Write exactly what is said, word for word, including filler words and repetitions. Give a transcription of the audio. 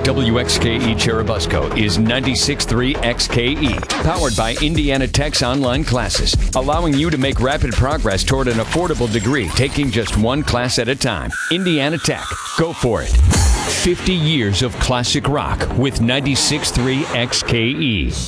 W X K E Churubusco is ninety-six point three X K E, powered by Indiana Tech's online classes, allowing you to make rapid progress toward an affordable degree, taking just one class at a time. Indiana Tech, go for it. fifty years of classic rock with ninety-six point three X K E.